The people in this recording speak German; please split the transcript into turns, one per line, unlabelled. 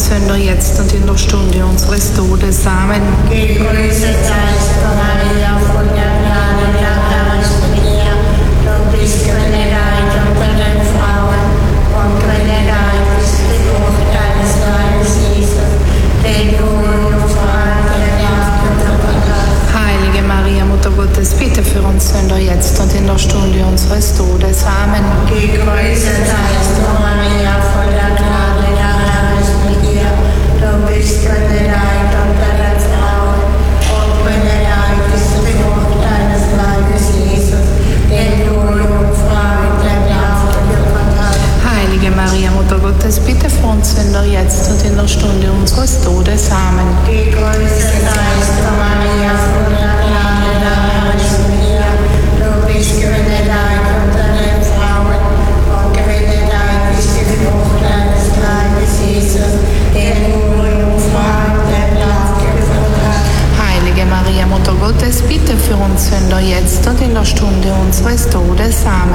Sünder, jetzt und in der Stunde unseres Todes. Amen.
Gegrüßet seist du, Maria, voll der Gnade, der Herr ist mit dir. Du bist gebenedeit unter den Frauen